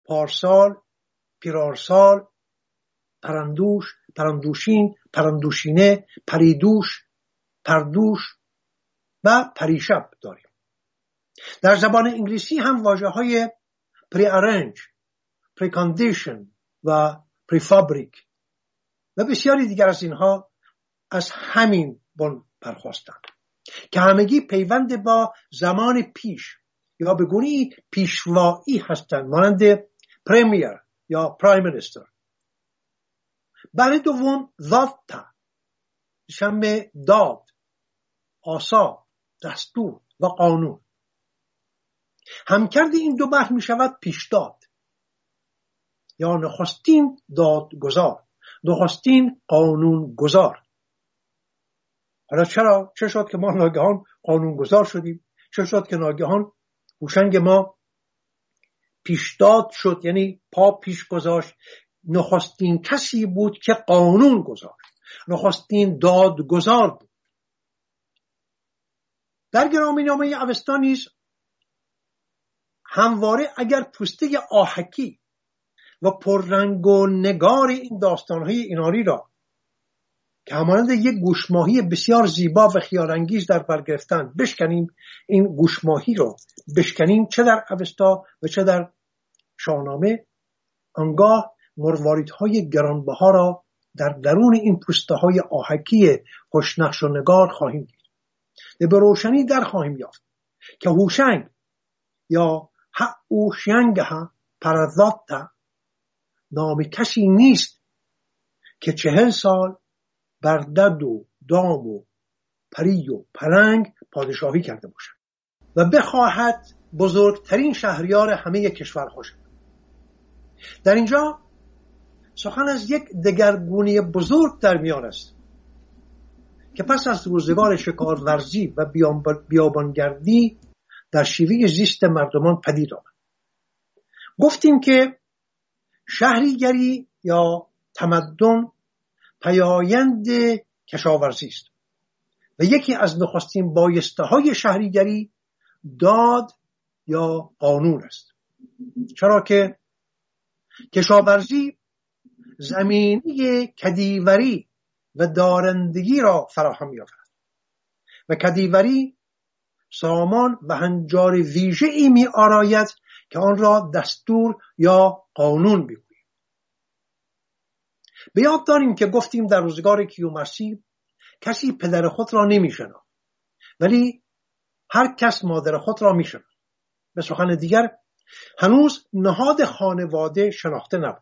پارسال، پیرارسال، پرندوش، پرندوشین، پرندوشینه، پریدوش، پردوش و پریشب داریم. در زبان انگلیسی هم واژه‌های pre-arrange، pre-condition و pre-fabric و بسیاری دیگر از اینها از همین بن برخاستند که همگی پیوند با زمان پیش یا به گونه‌ای پیشوایی هستند، مانند پرمیر یا پرایم مینیستر. برای دوم ذات، شمه داد، آسا، دستور و قانون. همکرد این دو بحث می شود پیشداد یا نخستین دادگزار، نخستین قانون گذار. حالا چه شد که ما ناگهان قانون گذار شدیم؟ چه شد که ناگهان هوشنگ ما پیشداد شد، یعنی پا پیش گذاشت؟ نخستین کسی بود که قانون گذاشت، نخستین دادگزار بود. در گرامی‌نامه اوستا نیز همواره اگر پوسته آهکی و پررنگ و نگار این داستان‌های ایناری را که همانند یک گوشماهی بسیار زیبا و خیال‌انگیز در بر گرفتن بشکنیم، این گوشماهی را بشکنیم چه در اوستا و چه در شاهنامه، آنگاه مرواریدهای گرانبها را در درون این پوسته‌های آهکی خوشنقش و نگار خواهیم دید. به روشنی در خواهیم یافت که هوشنگ یا هوشنگ پرذات نام کسی نیست که 40 سال بر دد و دام و پری و پلنگ پادشاهی کرده باشد و بخواهد بزرگترین شهریار همه کشورها شد. در اینجا سخن از یک دگرگونی بزرگ در میان است که پس از روزگار شکارورزی و بیابانگردی در شیوه زیست مردمان پدید آمد. گفتیم که شهریگری یا تمدن پیایند کشاورزی است و یکی از نخستین بایسته‌های شهریگری داد یا قانون است، چرا که کشاورزی زمینه کدیوری و دارندگی را فراهم می‌آورد و کدیوری سامان و هنجار ویژه‌ای می‌آراید که آن را دستور یا قانون می‌گوییم. به یاد داریم که گفتیم در روزگار کیومرثی کسی پدر خود را نمی‌شناخت، ولی هر کس مادر خود را می‌شناخت. به سخن دیگر هنوز نهاد خانواده شناخته نبود.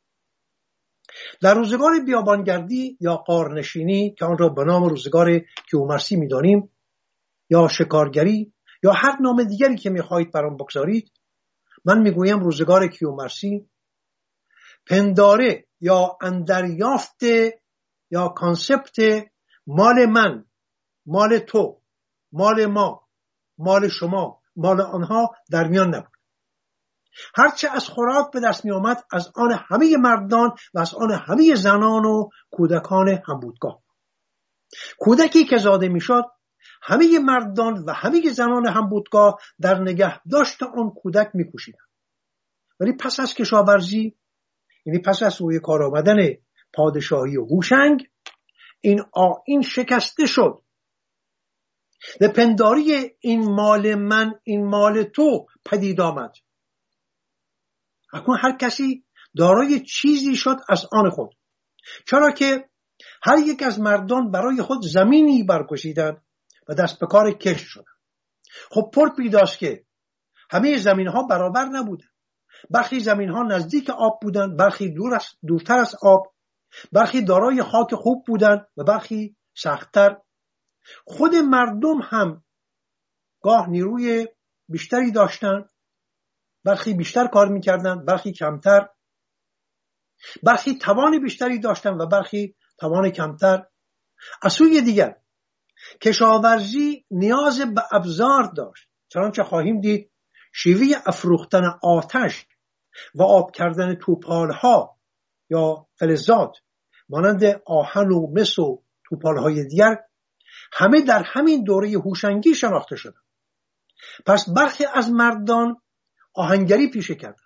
در روزگار بیابانگردی یا غارنشینی که آن را به نام روزگار کیومرثی می‌دانیم، یا شکارگری یا هر نام دیگری که می‌خواهید بر آن بگذارید، من می‌گویم روزگار کیومرثی پنداره یا اندریافت یا کانسپت مال من، مال تو، مال ما، مال شما، مال آنها در میان نبود. هرچه از خوراک به دست می آمد از آن همه مردان و از آن همه زنان و کودکان همبودگاه. کودکی که زاده می شد همه مردان و همه زنان همبودگاه در نگه داشت آن کودک می کوشیدند. ولی پس از کشاورزی، یعنی پس از روی کار آمدن پادشاهی و هوشنگ، این شکسته شد و پنداری این مال من، این مال تو پدید آمد. اکنون هر کسی دارای چیزی شد از آن خود، چرا که هر یک از مردان برای خود زمینی برگزیدند و دست به کار کشت شدند. خب پر پیداست که همه زمین ها برابر نبودند. برخی زمین ها نزدیک آب بودند، برخی دورتر از آب، برخی دارای خاک خوب بودند و برخی سخت‌تر. خود مردم هم گاه نیروی بیشتری داشتند، برخی بیشتر کار میکردند، برخی کمتر، برخی توان بیشتری داشتند و برخی توان کمتر. از سوی دیگر کشاورزی نیاز به ابزار داشت، چنانچه خواهیم دید شیوه افروختن آتش و آب کردن توپالها یا فلزات مانند آهن و مس و توپالهای دیگر همه در همین دوره هوشنگی شناخته شدند. پس برخی از مردان آهنگری پیشه کردند،